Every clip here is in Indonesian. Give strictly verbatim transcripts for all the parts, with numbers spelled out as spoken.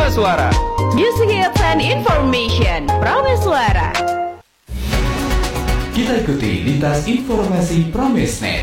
Prameswara. Music hits and information. Prameswara. Kita ikuti lintas informasi Pramesnet.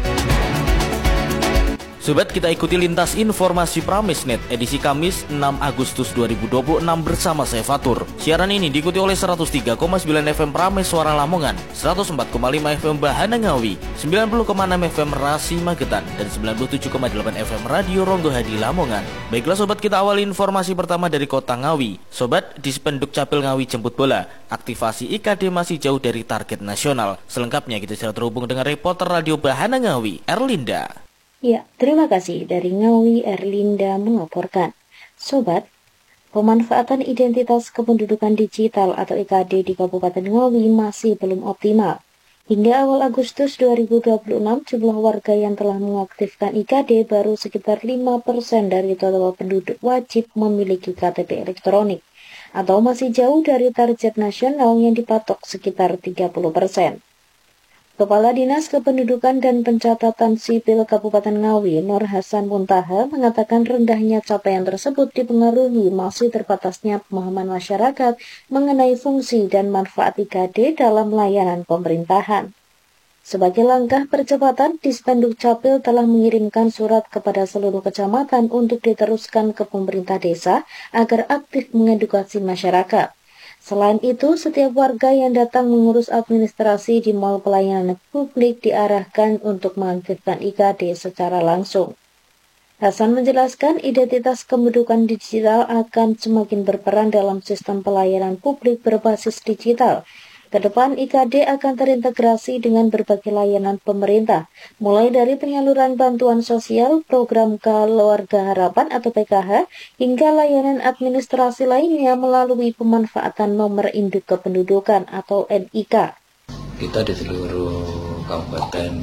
Sobat, kita ikuti lintas informasi Pramesnet edisi Kamis enam Agustus dua ribu dua puluh enam bersama saya Fatur. Siaran ini diikuti oleh seratus tiga koma sembilan F M Prameswara Lamongan, seratus empat koma lima F M Bahana Ngawi, sembilan puluh koma enam F M Rasi Magetan, dan sembilan puluh tujuh koma delapan F M Radio Ronggohadi Lamongan. Baiklah sobat, kita awali informasi pertama dari kota Ngawi. Sobat, di Spenduk Capil Ngawi jemput bola, aktivasi I K D masih jauh dari target nasional. Selengkapnya kita sudah terhubung dengan reporter Radio Bahana Ngawi, Erlinda. Ya, terima kasih. Dari Ngawi, Erlinda melaporkan. Sobat, pemanfaatan identitas kependudukan digital atau I K D di Kabupaten Ngawi masih belum optimal. Hingga awal Agustus dua ribu dua puluh enam, jumlah warga yang telah mengaktifkan I K D baru sekitar lima persen dari total penduduk wajib memiliki K T P elektronik, atau masih jauh dari target nasional yang dipatok sekitar tiga puluh persen. Kepala Dinas Kependudukan dan Pencatatan Sipil Kabupaten Ngawi, Nur Hasan Muntaha, mengatakan rendahnya capaian tersebut dipengaruhi masih terbatasnya pemahaman masyarakat mengenai fungsi dan manfaat I K D dalam layanan pemerintahan. Sebagai langkah percepatan, Dispenduk Capil telah mengirimkan surat kepada seluruh kecamatan untuk diteruskan ke pemerintah desa agar aktif mengedukasi masyarakat. Selain itu, setiap warga yang datang mengurus administrasi di mal pelayanan publik diarahkan untuk mengaktifkan I K D secara langsung. Hasan menjelaskan identitas kependudukan digital akan semakin berperan dalam sistem pelayanan publik berbasis digital. Kedepan I K D akan terintegrasi dengan berbagai layanan pemerintah, mulai dari penyaluran bantuan sosial, program Keluarga Harapan atau P K H, hingga layanan administrasi lainnya melalui pemanfaatan nomor induk kependudukan atau N I K. Kita di seluruh kabupaten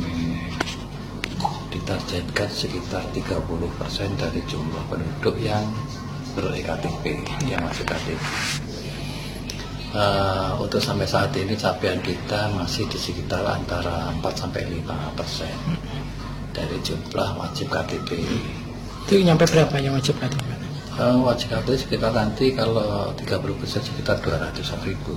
ditargetkan sekitar tiga puluh persen dari jumlah penduduk yang ber-E K T P, yang masih K T P. Uh, untuk sampai saat ini capaian kita masih di sekitar antara empat sampai lima persen dari jumlah wajib K T P. Itu nyampe berapa yang wajib K T P? Uh, wajib K T P sekitar nanti kalau tiga puluh persen sekitar dua ratus ribu.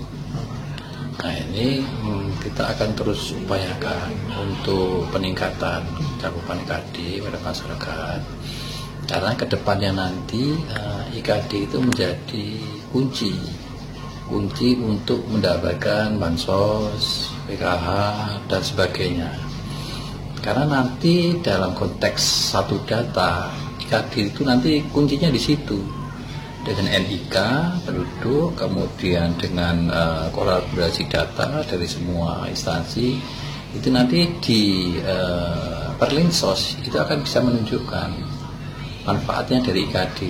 Nah ini hmm, kita akan terus upayakan untuk peningkatan cakupan I K D pada masyarakat. Karena kedepannya nanti uh, I K D itu menjadi kunci kunci untuk mendapatkan bansos, P K H, dan sebagainya. Karena nanti dalam konteks satu data, I K D itu nanti kuncinya di situ. Dengan N I K, penduduk, kemudian dengan uh, kolaborasi data dari semua instansi, itu nanti di uh, Perlinsos itu akan bisa menunjukkan manfaatnya dari I K D.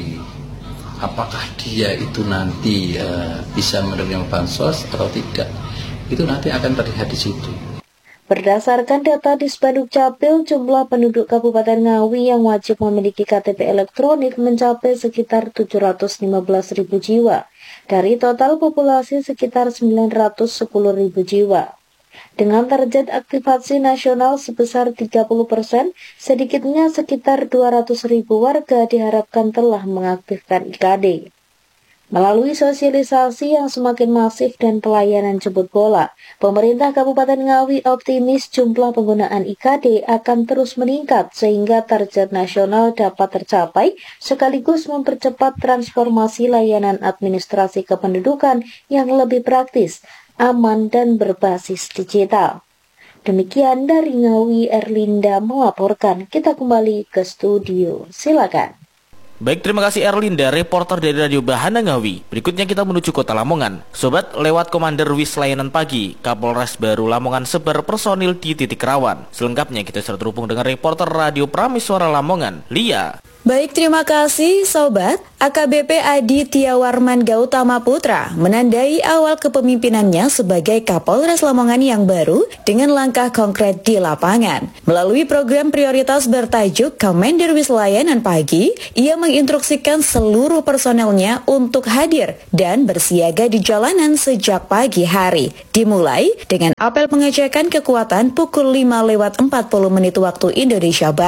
Apakah dia itu nanti uh, bisa menerima bansos atau tidak, itu nanti akan terlihat di situ. Berdasarkan data di Spenduk Capil, jumlah penduduk Kabupaten Ngawi yang wajib memiliki K T P elektronik mencapai sekitar tujuh ratus lima belas ribu jiwa, dari total populasi sekitar sembilan ratus sepuluh ribu jiwa. Dengan target aktivasi nasional sebesar tiga puluh persen, sedikitnya sekitar dua ratus ribu warga diharapkan telah mengaktifkan I K D. Melalui sosialisasi yang semakin masif dan pelayanan jemput bola, pemerintah Kabupaten Ngawi optimis jumlah penggunaan I K D akan terus meningkat sehingga target nasional dapat tercapai, sekaligus mempercepat transformasi layanan administrasi kependudukan yang lebih praktis, aman, dan berbasis digital. Demikian dari Ngawi, Erlinda melaporkan. Kita kembali ke studio. Silakan. Baik, terima kasih Erlinda, reporter dari Radio Bahana Ngawi. Berikutnya kita menuju kota Lamongan. Sobat, lewat Komander Wis Layanan Pagi, Kapolres baru Lamongan sebar personil di titik rawan. Selengkapnya kita sudah terhubung dengan reporter Radio Prameswara Lamongan, Lia. Baik, terima kasih Sobat. A K B P Aditya Warman Gautama Putra menandai awal kepemimpinannya sebagai Kapolres Lamongan yang baru dengan langkah konkret di lapangan. Melalui program prioritas bertajuk Komander Wis Layanan Pagi, ia menginstruksikan seluruh personelnya untuk hadir dan bersiaga di jalanan sejak pagi hari. Dimulai dengan apel pengecekan kekuatan pukul lima lewat empat puluh menit waktu Indonesia Barat.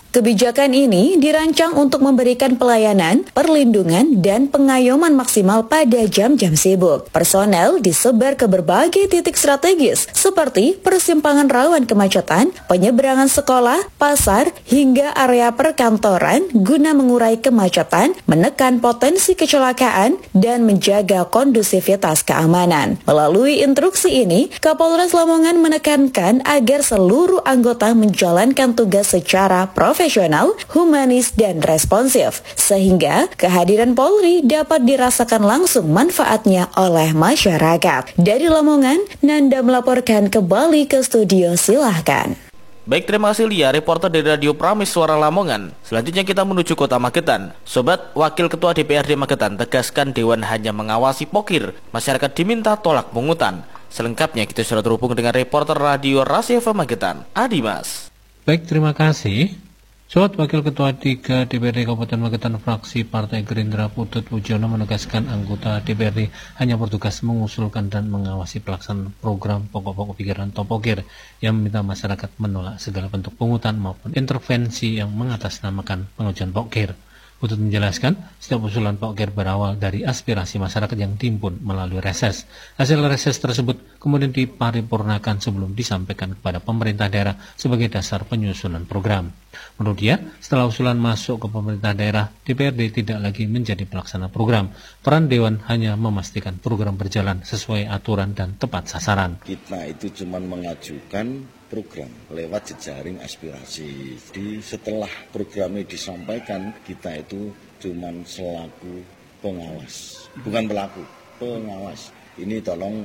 Kebijakan ini dirancang untuk memberikan pelayanan, perlindungan, dan pengayoman maksimal pada jam-jam sibuk. Personel disebar ke berbagai titik strategis seperti persimpangan rawan kemacetan, penyeberangan sekolah, pasar, hingga area perkantoran guna mengurai kemacetan, menekan potensi kecelakaan, dan menjaga kondusivitas keamanan. Melalui instruksi ini, Kapolres Lamongan menekankan agar seluruh anggota menjalankan tugas secara profesional, profesional, humanis, dan responsif, sehingga kehadiran Polri dapat dirasakan langsung manfaatnya oleh masyarakat. Dari Lamongan, Nanda melaporkan kembali ke studio, silahkan. Baik, terima kasih Lia, reporter dari Radio Pramis Suara Lamongan. Selanjutnya kita menuju Kota Magetan. Sobat, Wakil Ketua D P R D Magetan tegaskan Dewan hanya mengawasi pokir. Masyarakat diminta tolak pungutan. Selengkapnya kita sudah terhubung dengan reporter Radio Rasi F M Magetan, Adimas. Baik, terima kasih. Sobat, Wakil Ketua tiga D P R D Kabupaten Magetan fraksi Partai Gerindra Putut Pujono menegaskan anggota D P R D hanya bertugas mengusulkan dan mengawasi pelaksanaan program pokok-pokok pikiran atau pokir yang meminta masyarakat menolak segala bentuk pungutan maupun intervensi yang mengatasnamakan pengajuan pokir. Putut menjelaskan, setiap usulan pokir berawal dari aspirasi masyarakat yang dihimpun melalui reses. Hasil reses tersebut kemudian diparipurnakan sebelum disampaikan kepada pemerintah daerah sebagai dasar penyusunan program. Menurut dia, setelah usulan masuk ke pemerintah daerah, D P R D tidak lagi menjadi pelaksana program. Peran Dewan hanya memastikan program berjalan sesuai aturan dan tepat sasaran. Kita itu cuma mengajukan program lewat jejaring aspirasi. Di setelah programnya disampaikan, kita itu cuma selaku pengawas, bukan pelaku, pengawas. Ini tolong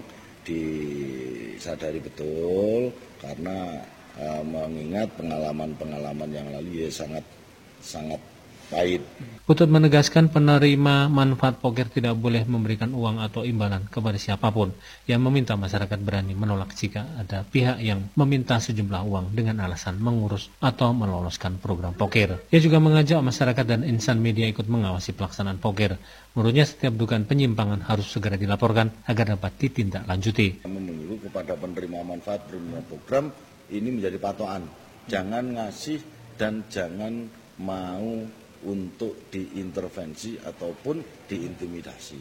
disadari betul karena uh, mengingat pengalaman-pengalaman yang lalu ya sangat sangat pahit. Putut menegaskan penerima manfaat pokir tidak boleh memberikan uang atau imbalan kepada siapapun yang meminta masyarakat berani menolak jika ada pihak yang meminta sejumlah uang dengan alasan mengurus atau meloloskan program pokir. Ia juga mengajak masyarakat dan insan media ikut mengawasi pelaksanaan pokir. Menurutnya setiap dugaan penyimpangan harus segera dilaporkan agar dapat ditindaklanjuti. Menunggu kepada penerima manfaat penerima program ini menjadi patokan. Jangan ngasih dan jangan mau untuk diintervensi ataupun diintimidasi.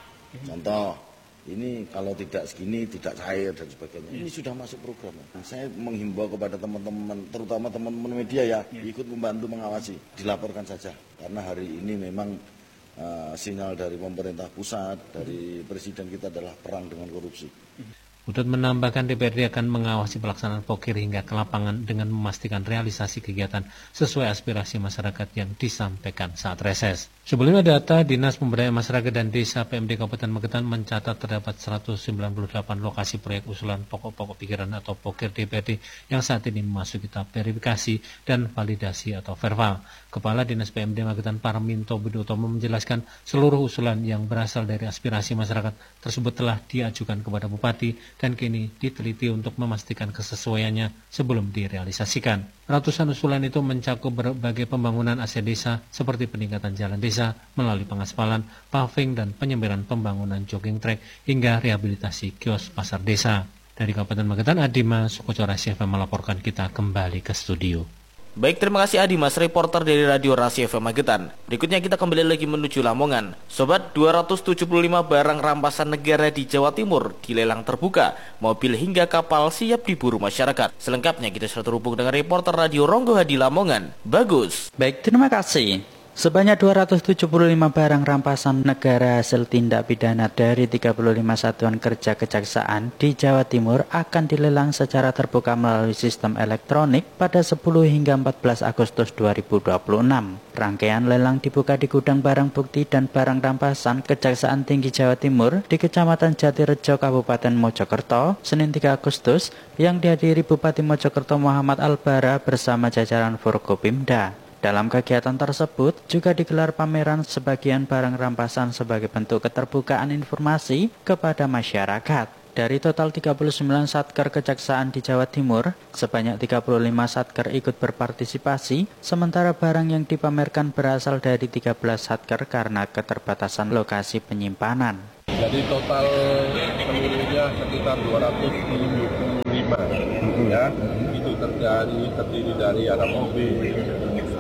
Contoh, ini kalau tidak segini, tidak cair dan sebagainya. Ini sudah masuk program. Nah, saya menghimbau kepada teman-teman, terutama teman-teman media ya, ikut membantu mengawasi. Dilaporkan saja, karena hari ini memang uh, sinyal dari pemerintah pusat, dari presiden kita adalah perang dengan korupsi. Putut menambahkan D P R D akan mengawasi pelaksanaan pokir hingga ke lapangan dengan memastikan realisasi kegiatan sesuai aspirasi masyarakat yang disampaikan saat reses. Sebelumnya data Dinas Pemberdayaan Masyarakat dan Desa P M D Kabupaten Magetan mencatat terdapat seratus sembilan puluh delapan lokasi proyek usulan pokok-pokok pikiran atau pokir D P R D yang saat ini memasuki tahap verifikasi dan validasi atau verval. Kepala Dinas P M D Magetan Parminto Budi Utomo menjelaskan seluruh usulan yang berasal dari aspirasi masyarakat tersebut telah diajukan kepada Bupati dan kini diteliti untuk memastikan kesesuaiannya sebelum direalisasikan. Ratusan usulan itu mencakup berbagai pembangunan aset desa seperti peningkatan jalan desa melalui pengaspalan, paving, dan penyemberan pembangunan jogging track hingga rehabilitasi kios pasar desa. Dari Kabupaten Magetan, Adimas Sukocora S F M melaporkan, kita kembali ke studio. Baik, terima kasih Adimas, reporter dari Radio Rasi F M Magetan. Berikutnya kita kembali lagi menuju Lamongan. Sobat, dua ratus tujuh puluh lima barang rampasan negara di Jawa Timur dilelang terbuka. Mobil hingga kapal siap diburu masyarakat. Selengkapnya kita sudah terhubung dengan reporter Radio Ronggo Hadi Lamongan, Bagus. Baik, terima kasih. Sebanyak dua ratus tujuh puluh lima barang rampasan negara hasil tindak pidana dari tiga puluh lima satuan kerja kejaksaan di Jawa Timur akan dilelang secara terbuka melalui sistem elektronik pada sepuluh hingga empat belas Agustus dua ribu dua puluh enam. Rangkaian lelang dibuka di gudang barang bukti dan barang rampasan Kejaksaan Tinggi Jawa Timur di Kecamatan Jatirejo, Kabupaten Mojokerto, Senin tiga Agustus, yang dihadiri Bupati Mojokerto Muhammad Albara bersama jajaran Forkopimda. Dalam kegiatan tersebut juga digelar pameran sebagian barang rampasan sebagai bentuk keterbukaan informasi kepada masyarakat. Dari total tiga puluh sembilan satker kejaksaan di Jawa Timur, sebanyak tiga puluh lima satker ikut berpartisipasi, sementara barang yang dipamerkan berasal dari tiga belas satker karena keterbatasan lokasi penyimpanan. Jadi total seluruhnya sekitar dua ratus tujuh puluh lima, ya. Itu terjadi terdiri dari ada mobil,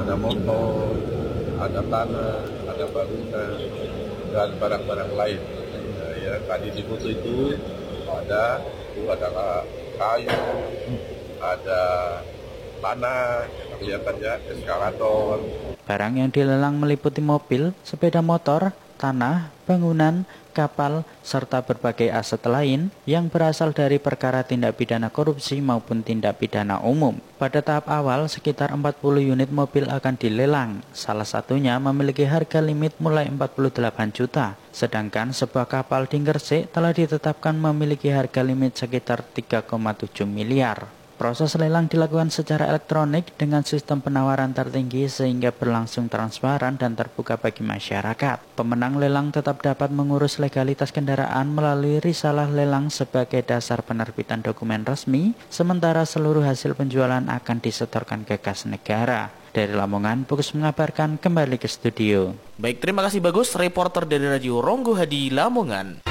ada motor, ada tanah, ada bangunan, dan barang-barang lain. Nah, ya, tadi di foto itu ada itu adalah kayu, ada tanah, kelihatannya eskalator. Barang yang dilelang meliputi mobil, sepeda motor, tanah, bangunan, kapal, serta berbagai aset lain yang berasal dari perkara tindak pidana korupsi maupun tindak pidana umum. Pada tahap awal, sekitar empat puluh unit mobil akan dilelang. Salah satunya memiliki harga limit mulai empat puluh delapan juta. Sedangkan sebuah kapal di Gresik telah ditetapkan memiliki harga limit sekitar tiga koma tujuh miliar. Proses lelang dilakukan secara elektronik dengan sistem penawaran tertinggi sehingga berlangsung transparan dan terbuka bagi masyarakat. Pemenang lelang tetap dapat mengurus legalitas kendaraan melalui risalah lelang sebagai dasar penerbitan dokumen resmi, sementara seluruh hasil penjualan akan disetorkan ke kas negara. Dari Lamongan, Bagus mengabarkan, kembali ke studio. Baik, terima kasih Bagus, reporter dari Radio Ronggo Hadi Lamongan.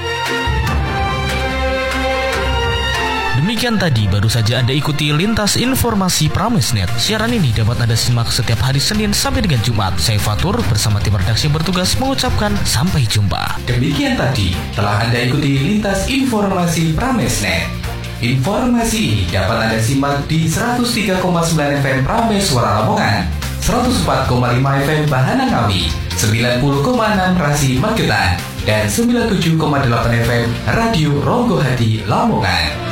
Demikian tadi baru saja Anda ikuti Lintas Informasi Pramesnet. Siaran ini dapat Anda simak setiap hari Senin sampai dengan Jumat. Saya Fatur bersama tim redaksi bertugas mengucapkan sampai jumpa. Demikian tadi telah Anda ikuti Lintas Informasi Pramesnet. Informasi ini dapat Anda simak di seratus tiga koma sembilan F M Prames Suara Lamongan, seratus empat koma lima F M Bahana Ngawi, sembilan puluh koma enam Rasi Magetan, dan sembilan puluh tujuh koma delapan F M Radio Ronggo Hadi Lamongan.